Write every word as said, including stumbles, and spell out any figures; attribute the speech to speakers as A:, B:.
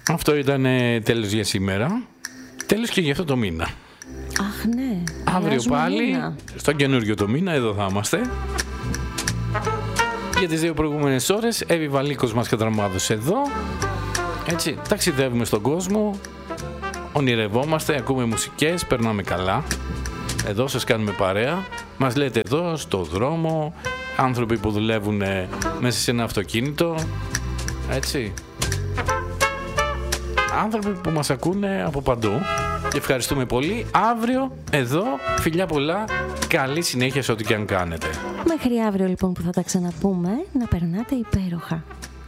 A: Αυτό ήταν ε, τέλος για σήμερα. Τέλος και για αυτό το μήνα.
B: Αχ, ναι.
A: Αύριο πάλι,
B: μήνα.
A: στο καινούριο το μήνα, εδώ θα είμαστε. Για τις δύο προηγούμενες ώρες, Εύη Βαλίκος μας κατραμάδωσε εδώ. Έτσι, ταξιδεύουμε στον κόσμο, ονειρευόμαστε, ακούμε μουσικές, περνάμε καλά. Εδώ σας κάνουμε παρέα. Μας λέτε εδώ, στο δρόμο, άνθρωποι που δουλεύουν μέσα σε ένα αυτοκίνητο. Έτσι. Άνθρωποι που μας ακούνε από παντού. Και ευχαριστούμε πολύ. Αύριο, εδώ, φιλιά πολλά. Καλή συνέχεια σε ό,τι και αν κάνετε.
B: Μέχρι αύριο λοιπόν που θα τα ξαναπούμε, να περνάτε υπέροχα.